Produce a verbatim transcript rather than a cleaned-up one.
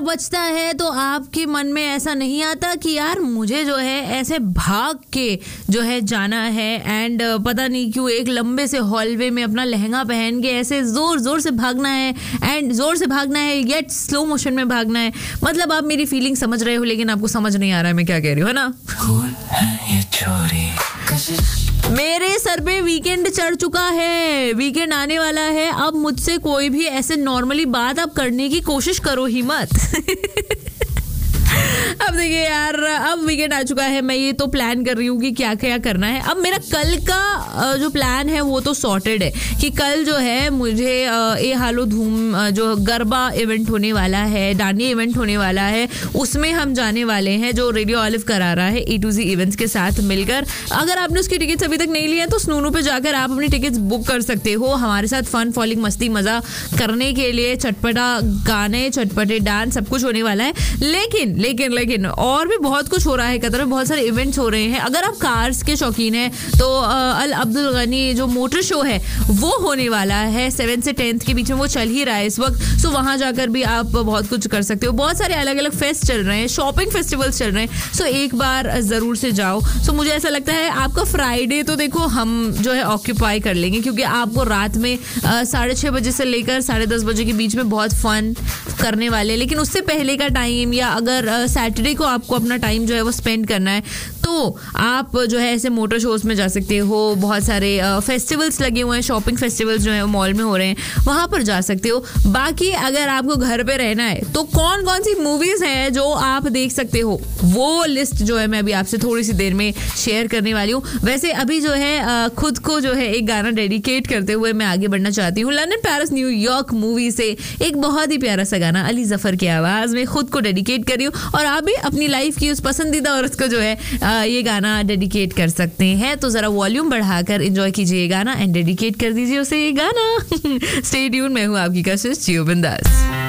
बचता है तो आपके मन में ऐसा नहीं आता कि यार मुझे जो है ऐसे भाग के जो है जाना है एंड पता नहीं क्यों एक लंबे से हॉलवे में अपना लहंगा पहन के ऐसे जोर जोर से भागना है एंड जोर से भागना है येट स्लो मोशन में भागना है. मतलब आप मेरी फीलिंग समझ रहे हो लेकिन आपको समझ नहीं आ रहा है मैं क्या कह रही हूँ, है ना. मेरे सर पे वीकेंड चढ़ चुका है, वीकेंड आने वाला है. अब मुझसे कोई भी ऐसे नॉर्मली बात आप करने की कोशिश करो ही मत. अब देखिए यार, अब वीकेंड आ चुका है. मैं ये तो प्लान कर रही हूँ कि क्या क्या करना है. अब मेरा कल का जो प्लान है वो तो सॉर्टेड है कि कल जो है मुझे ए हालो धूम जो गरबा इवेंट होने वाला है, डांडिया इवेंट होने वाला है, उसमें हम जाने वाले हैं जो रेडियो ऑलिव करा रहा है ए टू जी इवेंट्स के साथ मिलकर. अगर आपने उसकी टिकट्स अभी तक नहीं ली है तो स्नूनू पे जाकर आप अपनी टिकट्स बुक कर सकते हो हमारे साथ फन फॉलिंग मस्ती मजा करने के लिए. चटपटा गाने, चटपटे डांस सब कुछ होने वाला है. लेकिन लेकिन लेकिन और भी बहुत कुछ हो रहा है कतर में, बहुत सारे इवेंट्स हो रहे हैं. अगर आप कार्स के शौकीन हैं तो अल अब्दुल गनी जो मोटर शो है वो होने वाला है सेवन से टेंथ के बीच में, वो चल ही रहा है इस वक्त. सो वहां जाकर भी आप बहुत कुछ कर सकते हो. बहुत सारे अलग अलग फेस्ट चल रहे हैं, शॉपिंग फेस्टिवल्स चल रहे हैं. सो एक बार जरूर से जाओ. सो मुझे ऐसा लगता है आपका फ्राइडे तो देखो हम जो है ऑक्यूपाई कर लेंगे क्योंकि आपको रात में साढ़े छः बजे से लेकर साढ़े दस बजे के बीच में बहुत फन करने वाले. लेकिन उससे पहले का टाइम या अगर सैटरडे को आपको अपना टाइम जो है वो स्पेंड करना है तो आप जो है ऐसे मोटर शोज में जा सकते हो. बहुत सारे फेस्टिवल्स लगे हुए हैं, शॉपिंग फेस्टिवल्स जो है मॉल में हो रहे हैं, वहां पर जा सकते हो. बाकी अगर आपको घर पे रहना है तो कौन कौन सी मूवीज हैं जो आप देख सकते हो वो लिस्ट जो है मैं अभी आपसे थोड़ी सी देर में शेयर करने वाली हूँ. वैसे अभी जो है खुद को जो है एक गाना डेडिकेट करते हुए मैं आगे बढ़ना चाहती हूँ. लंदन पेरिस न्यूयॉर्क मूवी से एक बहुत ही प्यारा सा गाना अली जफर की आवाज में खुद को डेडिकेट कर रही हूँ और आप भी अपनी लाइफ की उस पसंदीदा औरत को जो है आ, ये गाना डेडिकेट कर सकते हैं. तो जरा वॉल्यूम बढ़ाकर एंजॉय कीजिए गाना एंड डेडिकेट कर दीजिए उसे ये गाना. स्टे ट्यून, मैं हूँ आपकी कशिश जियो बिंदास.